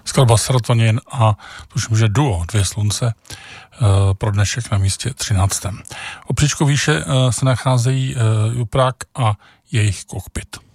skladba Serotonin a tuším, že duo Dvě slunce pro dnešek na místě 13. O příčku výše se nacházejí Juprák a jejich kokpit.